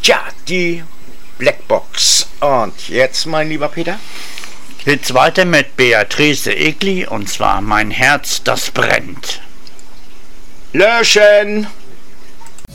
Tja, die Blackbox. Und jetzt, mein lieber Peter? Geht's weiter mit Beatrice Egli, und zwar Mein Herz, das brennt. Löschen!